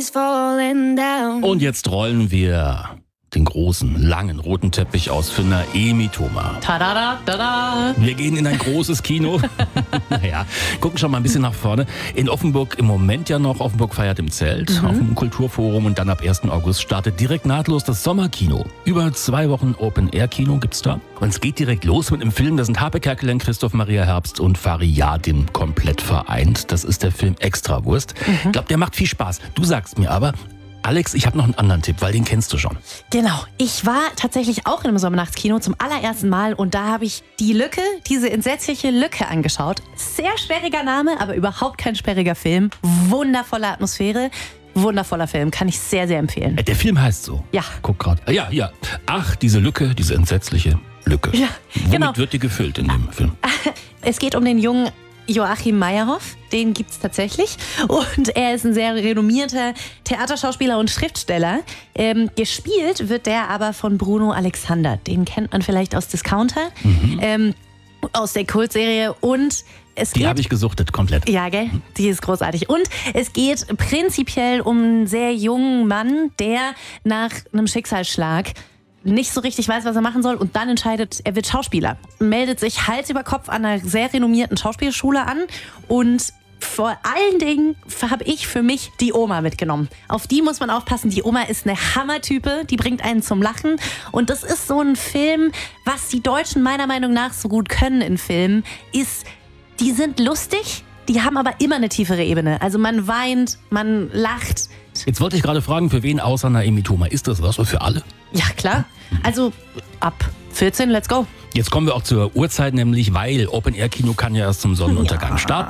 is falling down. Und jetzt rollen wir den großen, langen roten Teppich aus für Naemi Thoma. Tada, tada. Wir gehen in ein großes Kino. Naja, gucken schon mal ein bisschen nach vorne. In Offenburg im Moment ja noch. Offenburg feiert im Zelt auf dem Kulturforum und dann ab 1. August startet direkt nahtlos das Sommerkino. Über 2 Wochen Open-Air-Kino gibt's da. Und es geht direkt los mit einem Film. Da sind Harpe Kerkeling, Christoph Maria Herbst und Fari Yadim komplett vereint. Das ist der Film Extrawurst. Ich glaube, der macht viel Spaß. Du sagst mir aber, Alex, ich habe noch einen anderen Tipp, weil den kennst du schon. Genau, ich war tatsächlich auch in einem Sommernachtskino zum allerersten Mal und da habe ich die Lücke, diese entsetzliche Lücke angeschaut. Sehr sperriger Name, aber überhaupt kein sperriger Film. Wundervolle Atmosphäre, wundervoller Film, kann ich sehr, sehr empfehlen. Der Film heißt so. Ja. Guck gerade. Ja. Ach, diese Lücke, diese entsetzliche Lücke. Ja, Womit genau. wird die gefüllt in dem Film? Es geht um den jungen Joachim Meyerhoff, den gibt's tatsächlich. Und er ist ein sehr renommierter Theaterschauspieler und Schriftsteller. Gespielt wird der aber von Bruno Alexander. Den kennt man vielleicht aus Discounter, aus der Kultserie. Und es Die geht... habe ich gesuchtet, komplett. Ja, gell? Die ist großartig. Und es geht prinzipiell um einen sehr jungen Mann, der nach einem Schicksalsschlag nicht so richtig weiß, was er machen soll und dann entscheidet, er wird Schauspieler. Meldet sich Hals über Kopf an einer sehr renommierten Schauspielschule an und vor allen Dingen habe ich für mich die Oma mitgenommen. Auf die muss man aufpassen. Die Oma ist eine Hammertype, die bringt einen zum Lachen. Und das ist so ein Film, was die Deutschen meiner Meinung nach so gut können in Filmen, ist, die sind lustig, die haben aber immer eine tiefere Ebene. Also man weint, man lacht. Jetzt wollte ich gerade fragen, für wen außer Naemi Thoma ist das was? Oder für alle? Ja, klar. Also ab 14, let's go. Jetzt kommen wir auch zur Uhrzeit, nämlich weil Open-Air-Kino kann ja erst zum Sonnenuntergang starten.